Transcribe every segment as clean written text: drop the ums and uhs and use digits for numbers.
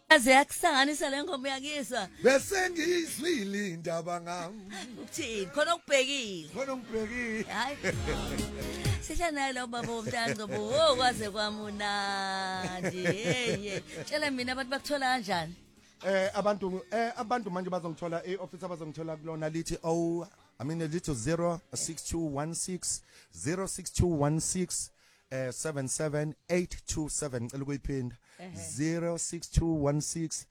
Aze yakuhlanganisa le ngoma yakizwa. Bese ngiyizwile indaba ngami. Ukuthini? Khona ukubhekile. Khona ngibhekile. Hayi. Sihla naye lo baba uMntangcobo. Kwaze kwamnandi. Hey. Tshela mina abantu bakuthola kanjani? Abantu manje bazongithola e-office abazongithola kulona lithi lithi 06216 06216 77827 ngicela ukuyiphinda 06216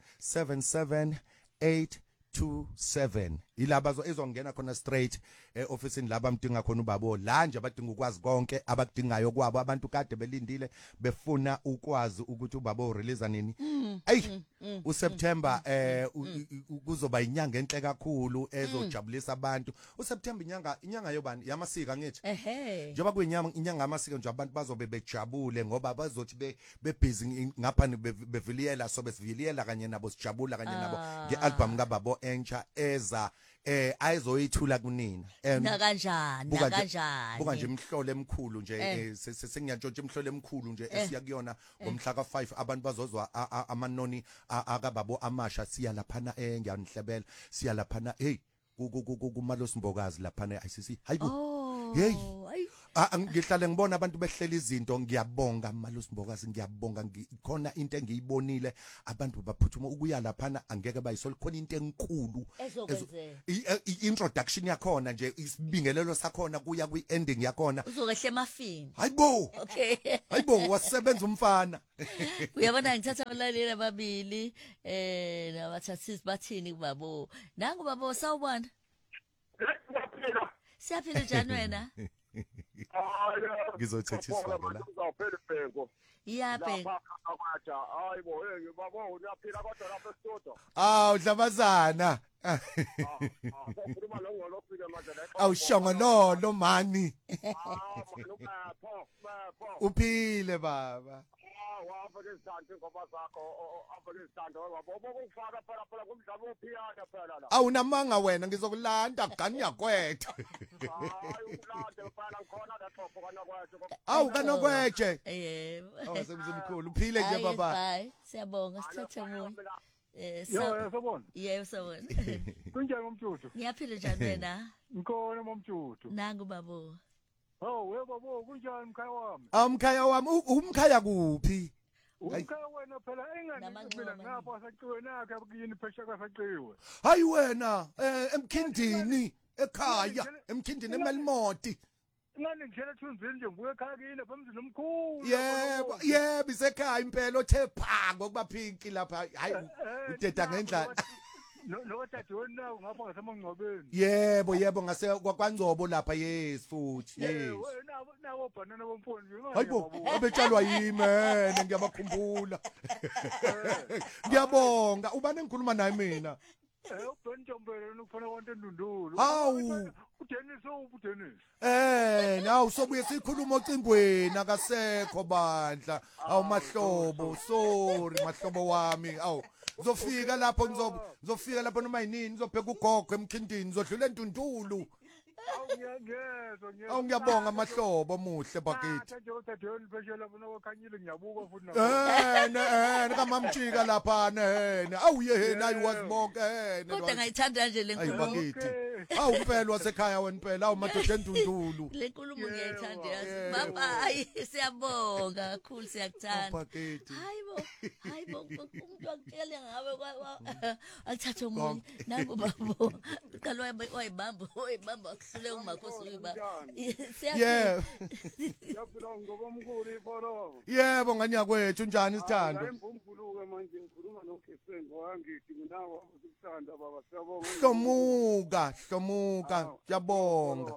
77827 ilaba ezongena khona straight office laba mdinga khona ubabo la nje abadinga ukwazi konke abakudingayo kwabo abantu kade belindile befuna ukwazi ukuthi ubabo release nini uSeptember kuzoba inyanga enhle kakhulu ezojabulisa abantu uSeptember inyanga yobani yamasiko ngithi njengoba kuyinyanga yamasiko nje abantu bazobe bejabule ngoba bazothi bebusy ngapha beviliyela so besiviliyela kanye nabo sijabula kanye nabo ngealbum kaBabo entsha eza ayizoyithula kunina kanjani buka nje imhlolo emkhulu nje sengiyantshontsha imhlolo emkhulu nje esiya kuyona ngomhla ka5 abantu bazozwa amanoni akaBabo amasha siya laphana ngiyanihlebela siya laphana kuMalosi Mbokazi laphana ICC hayibo hey ngihlale ngibona abantu behlela izinto ngiyabonga Malosi Mbokazi ngiyabonga khona into engiyibonile abantu baphuthuma ukuya laphana angeke bayisole khona into enkulu introduction yakhona nje isibingelelo sakhona kuya kwiending yakhona uzokehle emafini hayibo okay hayibo wasebenza umfana uyabona ngithatha abalaleli ababili nabathathisi bathini kuBabo nangu Babo sawubona siyaphila njani wena ngizothethiswa la uzaphela ibhengo iyabhenga hayibo Babo uyaphila kodwa lapha estudio udlabazana ukhuluma lo ngolofika manje la awushongololo mani mapho uphile baba wafake isandla ngoba zakho afake isandla Babo bokufaka phela kumdlalo wophiyana phela la awunamanga wena ngizokulanda gani yakwethu hayi ukulanda phela khona lapho kana kwethu kanokweje yebo awusemzimkhulu uphile nje baba hayi siyabonga sithethe munye sabona yebo sabona kunjani umtuthu ngiyaphila njani wena ngikona momtuthu nangu Babo we Babo kunjani mkhaya wami umkhaya wami umkhaya kuphi umkhaya wena phela engani mina ngapha saciwe nakhe kuyini phesha kwasaciwe hayi wena emkhindini ekhaya emkhindini eMalimoti ngani ngishela thunzini nje ngibuye ekhaya kini phemzini omkhulu yebo isekhaya impela othe pha ngokuba phinki lapha hayi udeda ngendlala no dadewenu nawo ngapha ngasemangcwabeni yebo ngase kwaNgcobo lapha yes futhi yes nawo banana bomfoni hayibo abetshalwa yimene ngiyabakhumbula ngiyabonga ubani engikhuluma naye mina uBentombele nokufana wonke Ndundulu hawu uDennis uDennis nawu sobuye sikhuluma ocingweni akasekho bandla awumahlobo sorry mahlobo wami awu ngizofika lapho ngizofika lapho noma yinini ngizobheka ugogo emkhindini ngizodlula eNtundulu ngiyabonga mahlobo omuhle bakithi dadewenu pheshela bona wakhanyile ngiyabuka futhi kamamtshika lapha nayi wazibonke kodwa ngayithanda nje le nkulumo impela wasekhaya wena impela madoda eNtundulu le nkulumo ngiyayithanda yazi baba hayi siyabonga kakhulu siyakuthanda hayibo umuntu akutshela ngawe akuthathe umunye nangu Babo qala wayibamba kuhlule umakhosi uyiba yaphila ngobomkhulu iforo yebo ngani yakwethu njani isithando imvumbuluke manje ngikhuluma noKhesengo wangithi nawo ukuthanda baba siyabonga hlomuka siyabonga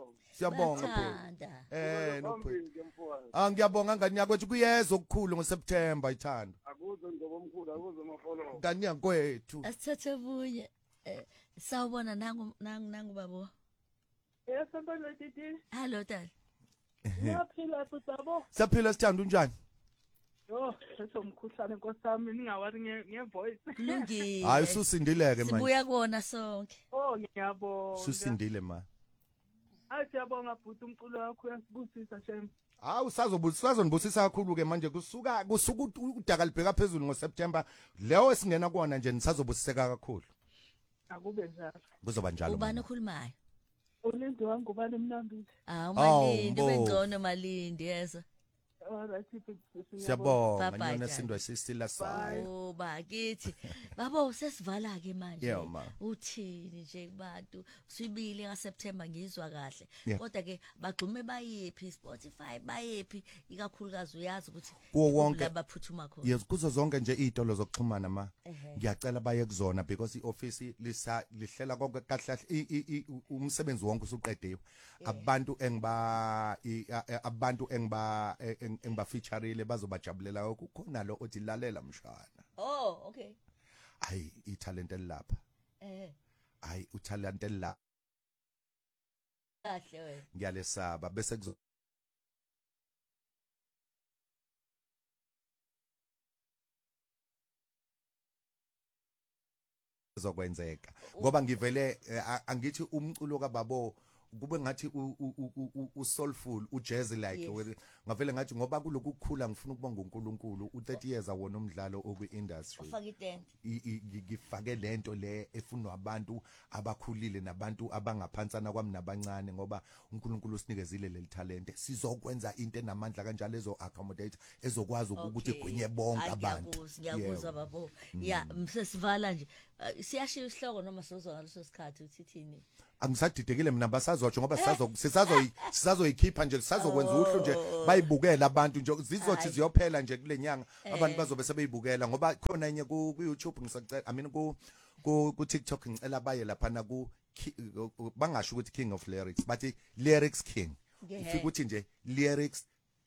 ngiyabonga ngani yakwethu kuyeza okukhulu ngoSeptember ithando akuze ngobomkhulu akuze mafolo ngani yakwethu asithathe bunye sawubona nangu Babo Sambona titi. Hello dad. Ngiyaphila Babo. Siyaphila sithanda unjani? Somkhuhlane nkosami ningawathi ngevoice. Kulungile. Hayi ususindileke manje. Sibuya kuona sonke. Ngiyabonga. Susindile ma. Siyabonga bhuti umculo wakho uyasibusisa Shem. Hawu sazonibusisa kakhulu ke manje kusuka udaka libheka phezulu ngoSeptember leyo esingena kuona nje nisazobusiseka kakhulu. Akube njalo. Kuzoba njalo. Ubani okhulumayo? Ulindi wangu ubani Mnambile. Malindi bengcono Malindi yesa. Alright Siyabonga ngiyona sindwa sisila sayo. Bakithi. Babo sesivala ke manje. Yeah ma. Uthini nje kubantu sibili ngaSeptember ngizwa kahle. Kodwa ke bagcume bayiphi Spotify bayiphi ikakhulukazi uyazi ukuthi kuwo wonke labaphuthuma khona. Yes kuzo zonke nje izitolo zokuxhumana ma. Ngiyacela baye kuzona because ioffice lihlela konke kahle umsebenzi wonke usuqediwe. Abantu engiba featureile bazobajabulela kukhona lo othi lalela mshana. Oh okay. Hayi italent elapha. Hayi utalent elapha. Kahle wena. Ngiyalesaba bese kuzokwenzeka ngoba ngivele angithi umculo kaBabo kube ngathi soulful jazz like ngavele ngathi ngoba kuloku kukhula ngifuna ukubonga uNkulunkulu u30 years awona umdlalo okwi industry ufaka itent ngifake lento le efunwa abantu abakhulile nabantu abangaphansana kwami nabancane ngoba uNkulunkulu usinikezile leli talent sizokwenza into enamandla kanjalo ezo accommodate ezokwazi ukuthi igwinye bonke abantu ngiyakuzwa Babo sesivala nje siyashiya isihloko noma sizozwa ngaleso sikhathi uthithini angisadidekile mina basazotsho ngoba sisazoyikhipha nje sizokwenza uhlu nje bayibukela abantu nje zizothi ziyophela nje kule nyanga abantu bazobe sebeyibukela ngoba khona enye ku YouTube ngisacela ku TikTok ngicela baye lapha na ku bangasho ukuthi King of Lyrics bathi Lyrics King ufika ukuthi nje Lyrics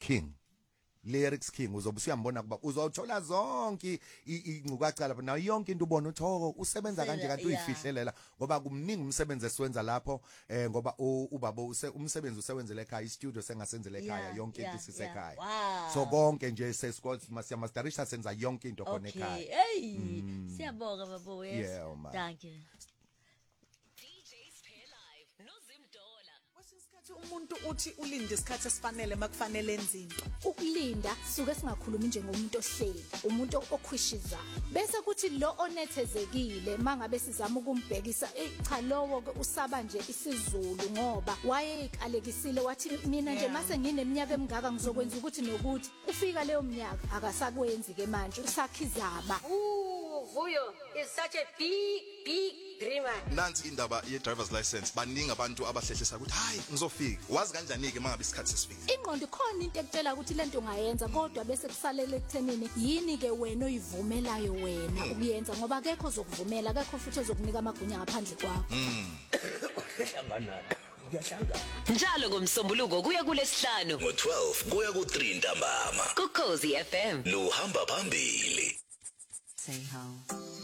King uzobe usiyambona kuba uzothola zonke ingcukacala nayo yonke into ubona uthoko usebenza kanje kanti uyifihlelela ngoba kumningi umsebenzi esiwenza lapho ngoba ubabo umsebenzi usebenzele ekhaya istudio sengasenzele ekhaya yonke into sisekhaya so konke nje sesikwazi masiyamasterisha senza yonke into khona ekhaya siyabonga Babo yes thank you umuntu uthi ulinde isikhathi esifanele makufanele enzini ukulinda suke singakhulumi njengomuntu ohleli umuntu okhwishiza bese kuthi lo onethezekile mangabe sizama ukumbhekisa cha lowo ke usaba nje isizulu ngoba wayeyikalekisile wathi mina nje mase ngineminyaka emingaka ngizokwenza ukuthi nokuthi ufika leyo minyaka akasakwenzi ke manje usakhizaba Vuyo is such a big dreamer. Nansi indaba ye driver's license baningi abantu abahlehlisa ukuthi hayi ngizofika wazi kanjani ke mangabe isikhathi sesifika ingqondo khona into ekutshela ukuthi lento ungayenza kodwa bese kusalele ekuthenini yini ke wena oyivumelayo wena ukuyenza ngoba akekho ozokuvumela akekho futhi ozokunika amagunya ngaphandle kwakho Njalo ngomsombuluko kuya kulesihlanu ngo12 kuya ku3 ntambama ku Cozi FM lo hamba phambili Say how